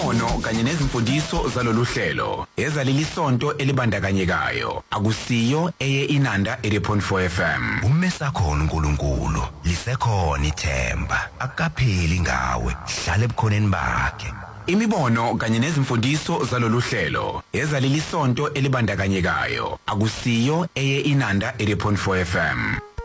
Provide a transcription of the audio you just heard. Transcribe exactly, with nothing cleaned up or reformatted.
Imibono kanye nezimfundiso zalolu hlelo ezaleli sonto elibandakanyekayo akusiyo eye Inanda eighty point four F M. Umesakhona uNkulunkulu lisekhona ithemba akapheli ngawe hlale ebukhoneni bakhe. Imibono kanye nezimfundiso zalolu hlelo ezaleli sonto elibandakanyekayo akusiyo eye Inanda eighty point four F M.